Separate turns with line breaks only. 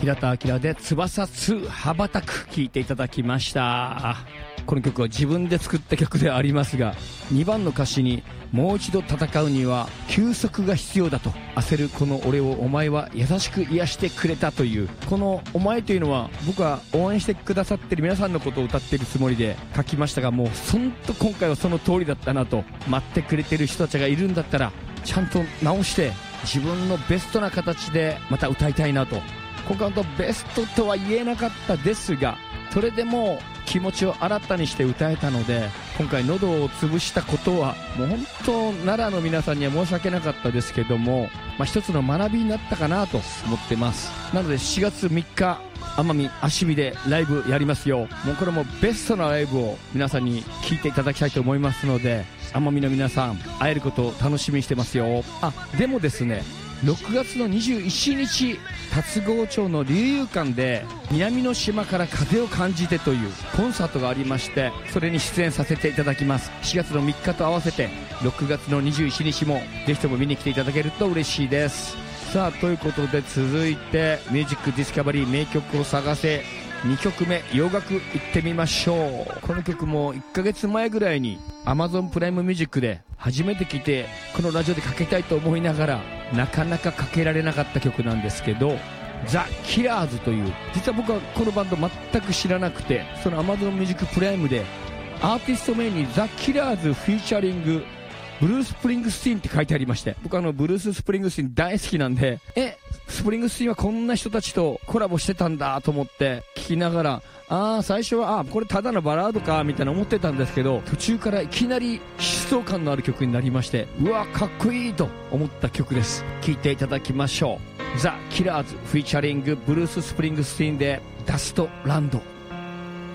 平田明で翼2羽ばたく聴いていただきました。この曲は自分で作った曲ではありますが、2番の歌詞にもう一度戦うには休息が必要だと、焦るこの俺をお前は優しく癒してくれたという、このお前というのは僕は応援してくださってる皆さんのことを歌っているつもりで書きましたが、もう本当今回はその通りだったなと。待ってくれてる人たちがいるんだったらちゃんと直して自分のベストな形でまた歌いたいなと。今回本当ベストとは言えなかったですが、それでも気持ちを新たにして歌えたので、今回喉を潰したことはもう本当奈良の皆さんには申し訳なかったですけども、一つの学びになったかなと思ってます。なので4月3日奄美芦見でライブやりますよ。もうこれもベストなライブを皆さんに聴いていただきたいと思いますので、奄美の皆さん会えることを楽しみにしてますよ。でもですね、6月の21日龍郷町の龍遊館で南の島から風を感じてというコンサートがありまして、それに出演させていただきます。4月の3日と合わせて6月の21日もぜひとも見に来ていただけると嬉しいです。さあということで、続いてミュージックディスカバリー名曲を探せ2曲目、洋楽いってみましょう。この曲も1ヶ月前ぐらいに Amazon プライムミュージックで初めて聴いて、このラジオでかけたいと思いながらなかなかかけられなかった曲なんですけど、ザ・キラーズという、実は僕はこのバンド全く知らなくて、その Amazon ミュージックプライムでアーティスト名にザ・キラーズフィーチャリングブルース・スプリングスティーンって書いてありまして、僕ブルース・スプリングスティーン大好きなんで、スプリングスティーンはこんな人たちとコラボしてたんだと思って聞きながら、最初はこれただのバラードかみたいな思ってたんですけど、途中からいきなり疾走感のある曲になりまして、うわかっこいいと思った曲です。聴いていただきましょう。ザ・キラーズフィーチャリングブルース・スプリングスティーンでダストランド。